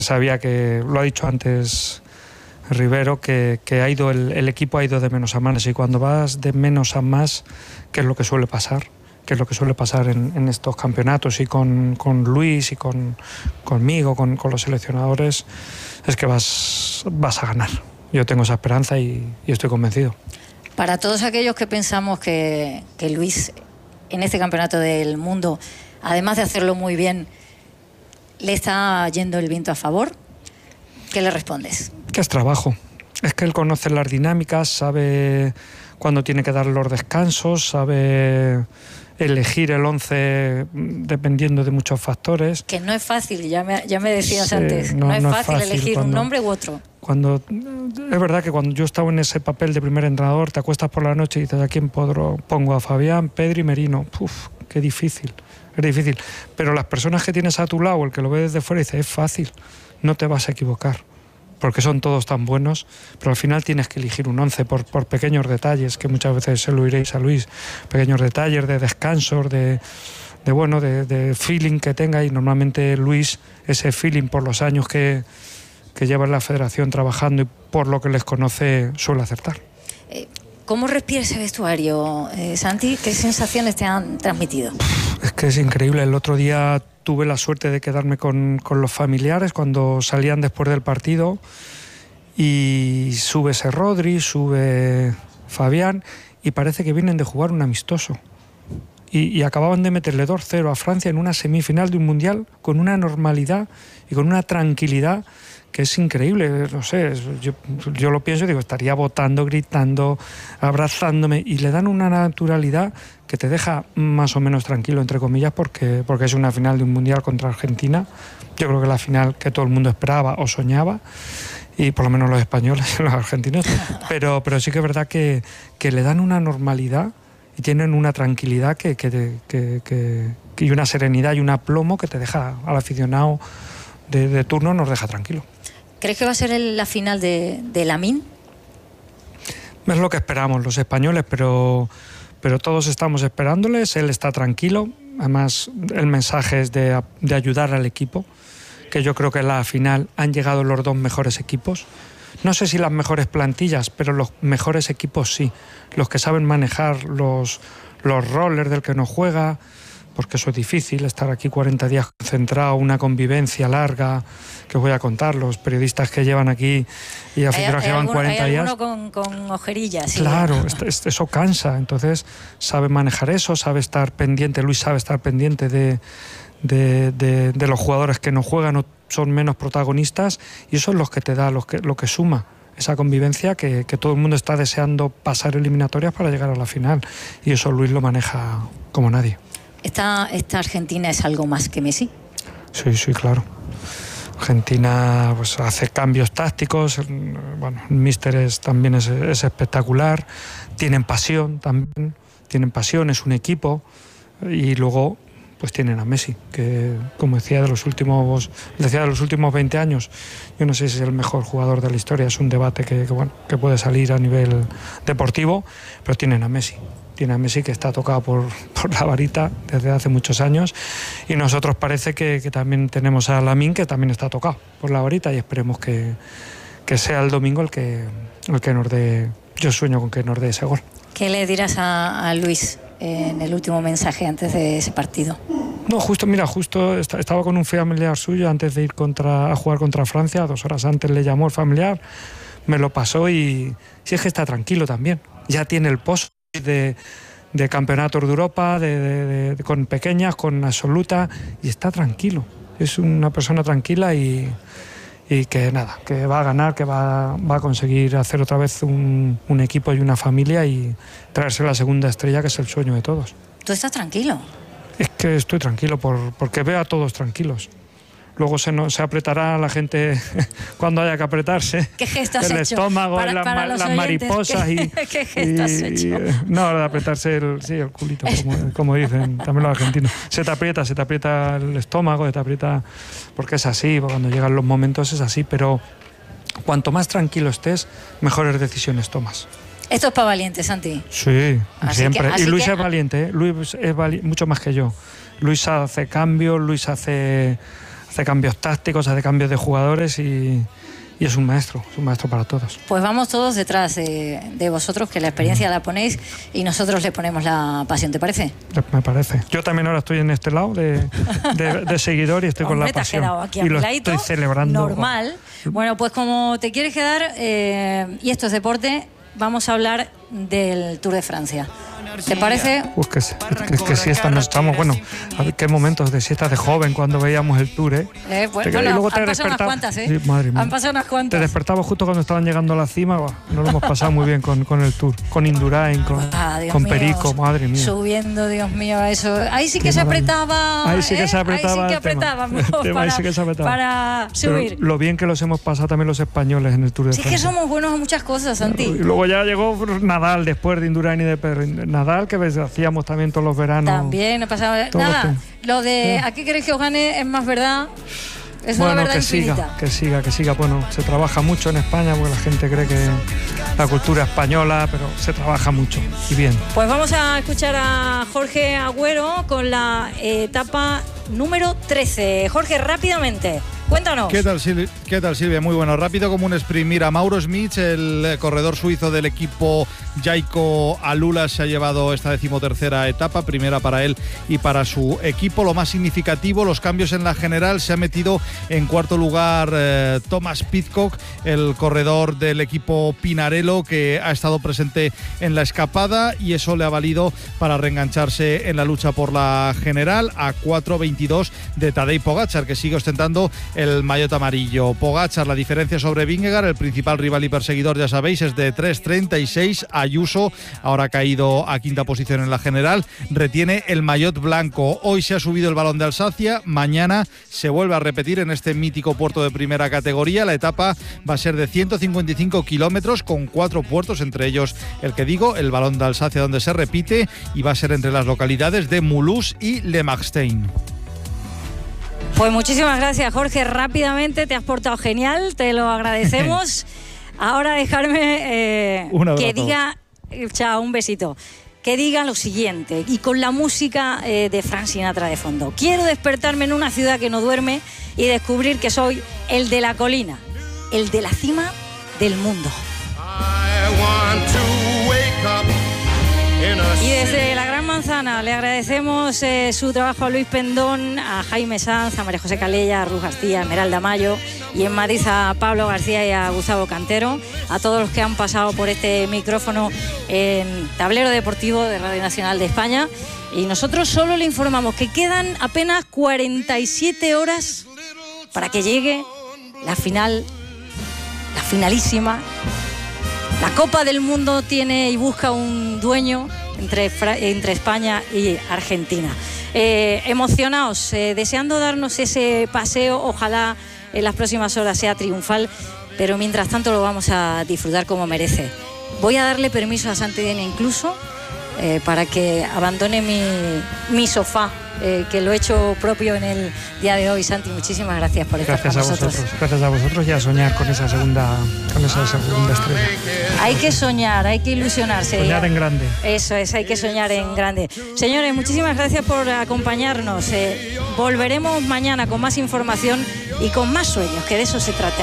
sabía que, lo ha dicho antes Rivero, que ha ido el equipo ha ido de menos a más, y cuando vas de menos a más, que es lo que suele pasar, en estos campeonatos, y con Luis y conmigo, con los seleccionadores, es que vas a ganar. Yo tengo esa esperanza y estoy convencido. Para todos aquellos que pensamos que Luis en este campeonato del mundo, además de hacerlo muy bien, le está yendo el viento a favor, ¿qué le respondes? Que es trabajo. Es que él conoce las dinámicas, sabe cuándo tiene que dar los descansos, sabe elegir el 11 dependiendo de muchos factores. Que no es fácil, ya me decías sí, antes, no es fácil elegir un nombre u otro. Es verdad que cuando yo estaba en ese papel de primer entrenador, te acuestas por la noche y dices, ¿a quién pongo? ¿A Fabián, Pedri, Merino? Uf, qué difícil, es difícil. Pero las personas que tienes a tu lado, el que lo ve desde fuera, dice, es fácil, no te vas a equivocar, porque son todos tan buenos, pero al final tienes que elegir un 11 por pequeños detalles, que muchas veces se lo diréis a Luis, pequeños detalles de descansos, de feeling que tenga, y normalmente Luis, ese feeling por los años que lleva en la federación trabajando y por lo que les conoce, suele acertar. ¿Cómo respira ese vestuario, Santi? ¿Qué sensaciones te han transmitido? Es que es increíble. El otro día tuve la suerte de quedarme con los familiares cuando salían después del partido, y sube ese Rodri, sube Fabián, y parece que vienen de jugar un amistoso. Y acababan de meterle 2-0 a Francia en una semifinal de un mundial, con una normalidad y con una tranquilidad que es increíble. No sé, yo lo pienso y digo, estaría votando, gritando, abrazándome, y le dan una naturalidad que te deja más o menos tranquilo, entre comillas, porque es una final de un mundial contra Argentina. Yo creo que la final que todo el mundo esperaba o soñaba, y por lo menos los españoles y los argentinos, pero sí que es verdad que le dan una normalidad y tienen una tranquilidad y una serenidad y un aplomo que te deja, al aficionado de turno, nos deja tranquilo. ¿Crees que va a ser la final de Lamine? Es lo que esperamos los españoles, pero todos estamos esperándoles. Él está tranquilo. Además, el mensaje es de ayudar al equipo, que yo creo que en la final han llegado los dos mejores equipos. No sé si las mejores plantillas, pero los mejores equipos sí. Los que saben manejar los roles del que no juega, porque eso es difícil, estar aquí 40 días concentrado, una convivencia larga, que os voy a contar, los periodistas que llevan aquí y aficionados que llevan 40 días. Hay alguno con ojerillas. Claro, eso cansa, entonces sabe manejar eso, sabe estar pendiente, Luis sabe estar pendiente de los jugadores que no juegan o son menos protagonistas, y eso es lo que te da, lo que suma esa convivencia que todo el mundo está deseando pasar eliminatorias para llegar a la final, y eso Luis lo maneja como nadie. ¿Esta Argentina es algo más que Messi? Sí, claro. Argentina pues hace cambios tácticos, bueno, el míster también es espectacular, tienen pasión también, es un equipo, y luego pues tienen a Messi, que como decía de los últimos 20 años, yo no sé si es el mejor jugador de la historia, es un debate que puede salir a nivel deportivo, pero tienen a Messi. Tiene a Messi, que está tocado por la varita desde hace muchos años, y nosotros parece que también tenemos a Lamine, que también está tocado por la varita, y esperemos que sea el domingo el que nos dé. Yo sueño con que nos dé ese gol. ¿Qué le dirás a Luis en el último mensaje antes de ese partido? No, justo estaba con un familiar suyo antes de ir a jugar contra Francia, 2 horas antes le llamó el familiar, me lo pasó, y sí, es que está tranquilo también, ya tiene el pozo de campeonatos de Europa, con pequeñas, con absoluta, y está tranquilo, es una persona tranquila, y que nada, que va a ganar, que va a conseguir hacer otra vez un equipo y una familia, y traerse la segunda estrella, que es el sueño de todos. ¿Tú estás tranquilo? Es que estoy tranquilo porque veo a todos tranquilos. Luego se apretará la gente cuando haya que apretarse. ¿Qué gesto has el hecho? estómago, las mariposas. ¿Qué gesto has hecho? No, de apretarse el culito, como dicen también los argentinos. Se te aprieta el estómago, se te aprieta, porque es así, cuando llegan los momentos es así, pero cuanto más tranquilo estés, mejores decisiones tomas. Esto es para valientes, Santi. Sí, siempre. Y Luis es valiente, Luis es mucho más que yo. Luis hace cambios, Luis hace hace cambios tácticos, hace cambios de jugadores y es un maestro para todos. Pues vamos todos detrás de vosotros, que la experiencia la ponéis y nosotros le ponemos la pasión, ¿te parece? Me parece. Yo también ahora estoy en este lado de seguidor y estoy con la pasión. Te has quedado aquí y lo estoy celebrando. Normal. Bueno, pues como te quieres quedar, y esto es deporte, vamos a hablar del Tour de Francia. ¿Te parece? Pues que siesta no estamos, bueno, a ver qué momentos de siesta de joven cuando veíamos el Tour, Bueno, han pasado unas cuantas, Sí, madre mía. Han pasado unas cuantas. Te despertabas justo cuando estaban llegando a la cima, no lo hemos pasado muy bien con el Tour, con Indurain, con Perico, madre mía. Subiendo, Dios mío, eso. Ahí sí que se apretaba. Ahí sí que se apretaba. Ahí sí que apretábamos para subir. Pero lo bien que los hemos pasado también los españoles en el Tour de Francia. Es que somos buenos en muchas cosas, Santi. Y luego ya llegó Nadal después de Indurain y de Nadal, que hacíamos también todos los veranos. También, no pasaba nada. Lo de aquí queréis que os gane es más verdad. Es una verdad infinita. Que siga. Bueno, se trabaja mucho en España porque la gente cree que la cultura española, pero se trabaja mucho y bien. Pues vamos a escuchar a Jorge Agüero con la etapa número 13. Jorge, rápidamente. Cuéntanos. ¿Qué tal, Silvia? Muy bueno. Rápido como un sprint. Mira, Mauro Schmitz, el corredor suizo del equipo Jayco Alula, se ha llevado esta 13ª etapa, primera para él y para su equipo. Lo más significativo, los cambios en la general. Se ha metido en cuarto lugar Thomas Pidcock, el corredor del equipo Pinarello, que ha estado presente en la escapada, y eso le ha valido para reengancharse en la lucha por la general a 4:22 de Tadej Pogačar, que sigue ostentando el maillot amarillo. Pogačar, la diferencia sobre Vingegaard, el principal rival y perseguidor, ya sabéis, es de 3:36. Ayuso, ahora ha caído a quinta posición en la general, retiene el maillot blanco. Hoy se ha subido el Balón de Alsacia, mañana se vuelve a repetir en este mítico puerto de primera categoría. La etapa va a ser de 155 kilómetros con 4 puertos, entre ellos el que digo, el Balón de Alsacia, donde se repite, y va a ser entre las localidades de Mulhouse y Le Marstein. Pues muchísimas gracias, Jorge. Rápidamente te has portado genial, te lo agradecemos. Ahora dejarme que diga, chao, un besito, que diga lo siguiente, y con la música de Frank Sinatra de fondo. Quiero despertarme en una ciudad que no duerme y descubrir que soy el de la colina, el de la cima del mundo. Y desde la Gran Manzana le agradecemos su trabajo a Luis Pendón, a Jaime Sanz, a María José Calella, a Ruth García, a Esmeralda Mayo, y en Madrid a Pablo García y a Gustavo Cantero, a todos los que han pasado por este micrófono en Tablero Deportivo de Radio Nacional de España. Y nosotros solo le informamos que quedan apenas 47 horas para que llegue la final, la finalísima. La Copa del Mundo tiene y busca un dueño entre España y Argentina. Emocionados, deseando darnos ese paseo, ojalá en las próximas horas sea triunfal, pero mientras tanto lo vamos a disfrutar como merece. Voy a darle permiso a Santi Denia incluso para que abandone mi sofá, que lo he hecho propio en el día de hoy. Santi, muchísimas gracias por estar con nosotros. Gracias a vosotros, y a soñar con esa segunda estrella. Hay que soñar, hay que ilusionarse. Soñar en grande. Eso es, hay que soñar en grande. Señores, muchísimas gracias por acompañarnos. Volveremos mañana con más información y con más sueños, que de eso se trata.